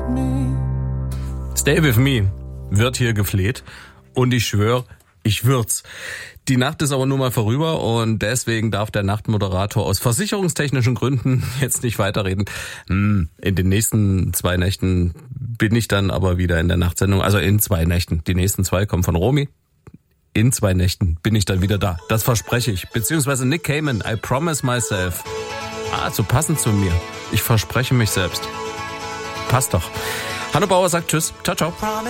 Stay with me wird hier gefleht und ich schwöre, ich würd's. Die Nacht ist aber nur mal vorüber und deswegen darf der Nachtmoderator aus versicherungstechnischen Gründen jetzt nicht weiterreden. In den nächsten 2 Nächten bin ich dann aber wieder in der Nachtsendung, also in 2 Nächten. Die nächsten 2 kommen von Romy. In 2 Nächten bin ich dann wieder da. Das verspreche ich. Beziehungsweise Nick Cayman, I promise myself. So passend zu mir. Ich verspreche mich selbst. Passt doch. Hanno Bauer sagt Tschüss. Ciao, ciao.